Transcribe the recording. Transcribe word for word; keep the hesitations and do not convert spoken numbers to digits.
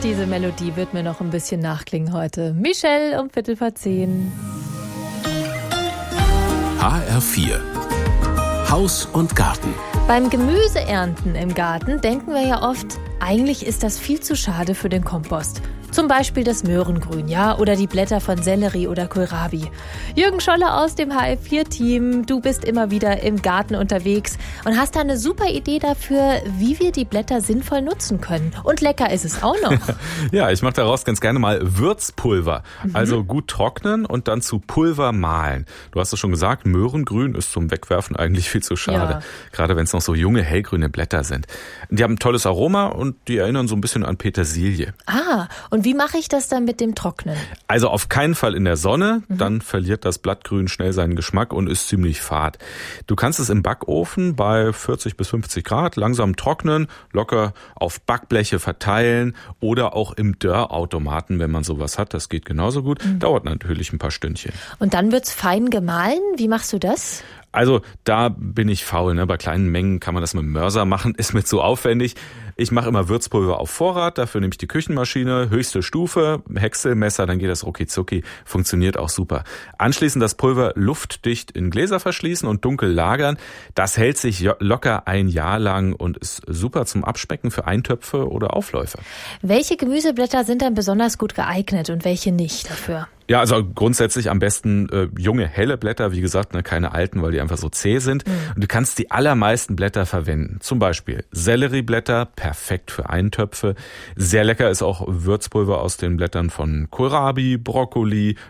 diese Melodie wird mir noch ein bisschen nachklingen heute. Michelle um Viertel vor zehn. H R vier Haus und Garten. Beim Gemüseernten im Garten denken wir ja oft, eigentlich ist das viel zu schade für den Kompost. Zum Beispiel das Möhrengrün, ja, oder die Blätter von Sellerie oder Kohlrabi. Jürgen Scholle aus dem H R vier Team, du bist immer wieder im Garten unterwegs und hast da eine super Idee dafür, wie wir die Blätter sinnvoll nutzen können. Und lecker ist es auch noch. Ja, ich mache daraus ganz gerne mal Würzpulver. Mhm. Also gut trocknen und dann zu Pulver mahlen. Du hast es schon gesagt, Möhrengrün ist zum Wegwerfen eigentlich viel zu schade. Ja. Gerade wenn es noch so junge, hellgrüne Blätter sind. Die haben ein tolles Aroma und die erinnern so ein bisschen an Petersilie. Ah, und wie mache ich das dann mit dem Trocknen? Also auf keinen Fall in der Sonne, mhm. dann verliert das Blattgrün schnell seinen Geschmack und ist ziemlich fad. Du kannst es im Backofen bei vierzig bis fünfzig Grad langsam trocknen, locker auf Backbleche verteilen oder auch im Dörrautomaten, wenn man sowas hat. Das geht genauso gut. Mhm. Dauert natürlich ein paar Stündchen. Und dann wird's fein gemahlen. Wie machst du das? Also da bin ich faul. Ne? Bei kleinen Mengen kann man das mit dem Mörser machen, ist mir zu aufwendig. Ich mache immer Würzpulver auf Vorrat, dafür nehme ich die Küchenmaschine, höchste Stufe, Häckselmesser, dann geht das rucki-zucki, funktioniert auch super. Anschließend das Pulver luftdicht in Gläser verschließen und dunkel lagern. Das hält sich locker ein Jahr lang und ist super zum Abspecken für Eintöpfe oder Aufläufe. Welche Gemüseblätter sind dann besonders gut geeignet und welche nicht dafür? Ja, also grundsätzlich am besten äh, junge, helle Blätter, wie gesagt, ne, keine alten, weil die einfach so zäh sind. Mhm. Und du kannst die allermeisten Blätter verwenden. Zum Beispiel Sellerieblätter, perfekt für Eintöpfe. Sehr lecker ist auch Würzpulver aus den Blättern von Kohlrabi, Brokkoli,